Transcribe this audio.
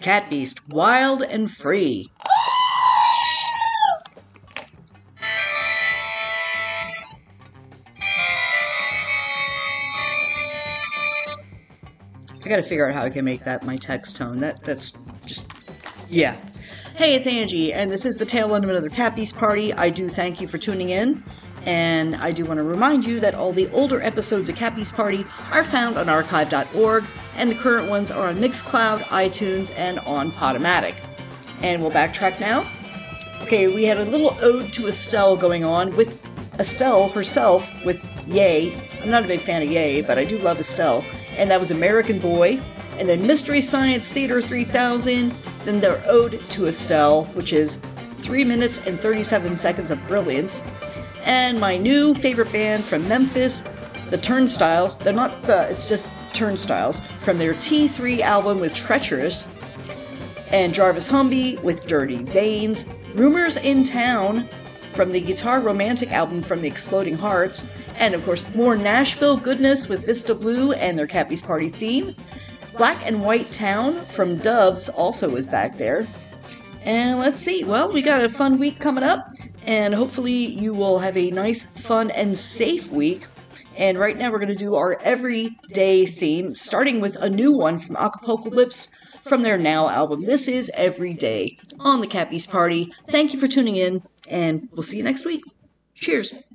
Cat Beast, wild and free. I gotta figure out how I can make that my text tone. That's just... yeah. Hey, it's Angie, and this is the tail end of another Cat Beast party. I do thank you for tuning in, and I do want to remind you that all the older episodes of Cat Beast Party are found on archive.org, and the current ones are on Mixcloud, iTunes, and on Podomatic. And we'll backtrack now. Okay, we had a little ode to Estelle going on with Estelle herself with Yay. I'm not a big fan of Yay, but I do love Estelle. And that was American Boy. And then Mystery Science Theater 3000. Then their ode to Estelle, which is 3 minutes and 37 seconds of brilliance. And my new favorite band from Memphis, the Turnstiles. They're not it's just Turnstiles. From their T3 album with Treacherous. And Jarvis Humby with Dirty Veins. Rumors in Town from the Guitar Romantic album from the Exploding Hearts. And of course, more Nashville goodness with Vista Blue and their Cat Beast Party theme. Black and White Town from Doves also is back there. And let's see, well, we got a fun week coming up, and hopefully you will have a nice, fun, and safe week. And right now we're going to do our everyday theme, starting with a new one from Acapocalypse from their Now album. This is Everyday on the Cat Beast Party. Thank you for tuning in, and we'll see you next week. Cheers.